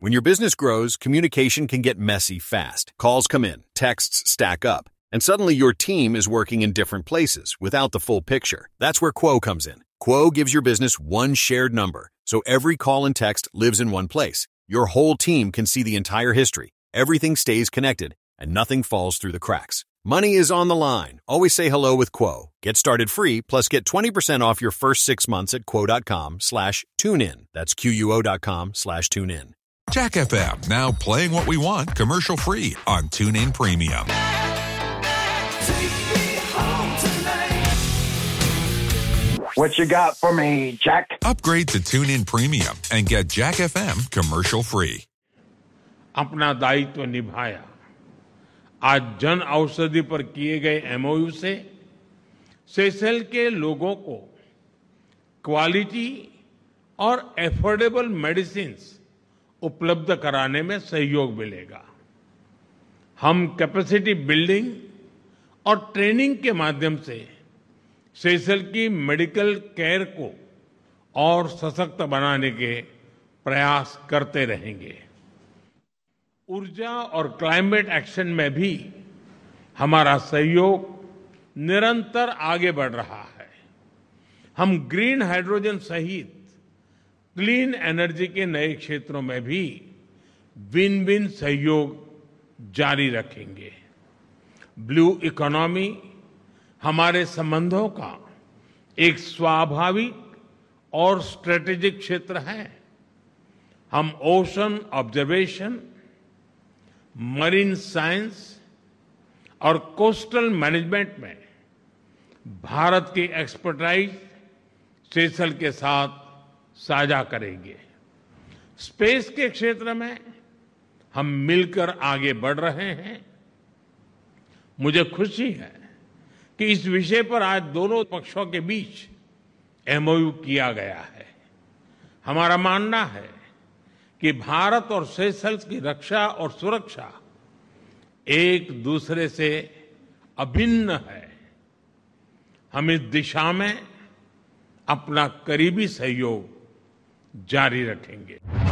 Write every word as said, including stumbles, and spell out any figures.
When your business grows, communication can get messy fast. Calls come in, texts stack up, and suddenly your team is working in different places without the full picture. That's where Quo comes in. Quo gives your business one shared number, so every call and text lives in one place. Your whole team can see the entire history. Everything stays connected, and nothing falls through the cracks. Money is on the line. Always say hello with Quo. Get started free, plus get twenty percent off your first six months at quo.com slash tune in. That's Q-U-O dot com slash tune in. Jack F M, now playing what we want commercial-free on TuneIn Premium. What you got for me, Jack? Upgrade to TuneIn Premium and get Jack F M commercial-free. अपना दायित्व निभाया। आज जन औषधि पर किए गए MOU से Seychelles के लोगों को क्वालिटी और एफोर्डेबल मेडिसिन्स उपलब्ध कराने में सहयोग मिलेगा। हम कैपेसिटी बिल्डिंग और ट्रेनिंग के माध्यम से सेशेल्स की मेडिकल केयर को और सशक्त बनाने के प्रयास करते रहेंगे। ऊर्जा और क्लाइमेट एक्शन में भी हमारा सहयोग निरंतर आगे बढ़ रहा है। हम ग्रीन हाइड्रोजन सहित क्लीन एनर्जी के नए क्षेत्रों में भी विन विन सहयोग जारी रखेंगे। ब्लू इकोनॉमी हमारे संबंधों का एक स्वाभाविक और स्ट्रेटेजिक क्षेत्र है। हम ओशन ऑब्जर्वेशन, मरीन साइंस और कोस्टल मैनेजमेंट में भारत की एक्सपर्टाइज सेशेल्स के साथ साझा करेंगे। स्पेस के क्षेत्र में हम मिलकर आगे बढ़ रहे हैं। मुझे खुशी है कि इस विषय पर आज दोनों पक्षों के बीच एमओयू किया गया है। हमारा मानना है कि भारत और सेशेल्स की रक्षा और सुरक्षा एक दूसरे से अभिन्न है। हम इस दिशा में अपना करीबी सहयोग जारी रखेंगे।